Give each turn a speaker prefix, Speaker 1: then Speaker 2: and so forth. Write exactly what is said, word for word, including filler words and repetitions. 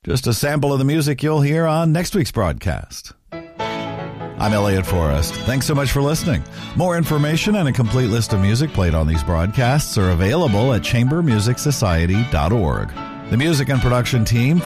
Speaker 1: Just a sample of the music you'll hear on next week's broadcast. I'm Elliot Forrest. Thanks so much for listening. More information and a complete list of music played on these broadcasts are available at chamber music society dot org. The music and production team